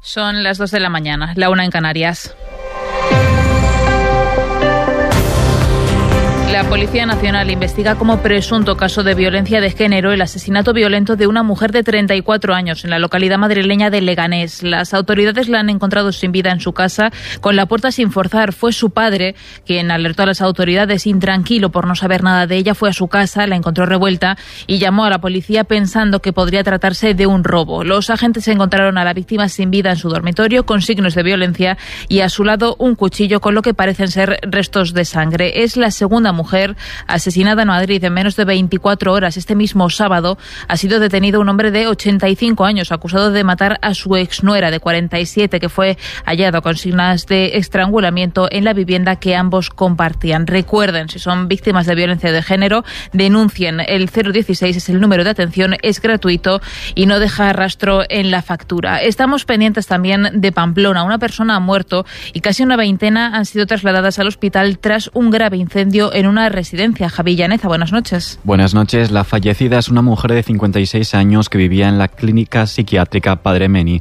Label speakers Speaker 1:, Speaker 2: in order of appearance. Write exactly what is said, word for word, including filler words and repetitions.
Speaker 1: Son las dos de la mañana, la una en Canarias. La Policía Nacional investiga como presunto caso de violencia de género el asesinato violento de una mujer de treinta y cuatro años en la localidad madrileña de Leganés. Las autoridades la han encontrado sin vida en su casa, con la puerta sin forzar. Fue su padre quien alertó a las autoridades. Intranquilo por no saber nada de ella, fue a su casa, la encontró revuelta y llamó a la policía pensando que podría tratarse de un robo. Los agentes encontraron a la víctima sin vida en su dormitorio, con signos de violencia, y a su lado un cuchillo con lo que parecen ser restos de sangre. Es la segunda mujer mujer asesinada en Madrid en menos de veinticuatro horas. Este mismo sábado ha sido detenido un hombre de ochenta y cinco años acusado de matar a su exnuera de cuarenta y siete, que fue hallado con signos de estrangulamiento en la vivienda que ambos compartían. Recuerden, si son víctimas de violencia de género, denuncien. El cero dieciséis es el número de atención, es gratuito y no deja rastro en la factura. Estamos pendientes también de Pamplona. Una persona ha muerto y casi una veintena han sido trasladadas al hospital tras un grave incendio en una residencia. Javi Llaneza, buenas noches.
Speaker 2: Buenas noches. La fallecida es una mujer de cincuenta y seis años que vivía en la clínica psiquiátrica Padre Meni.